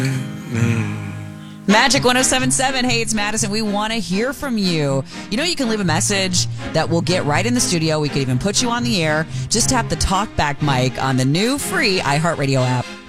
Magic 107.7. Hey, it's Madison. We want to hear from you. You know, you can leave a message that we'll get right in the studio. We could even put you on the air. Just tap the talkback mic on the new free iHeartRadio app.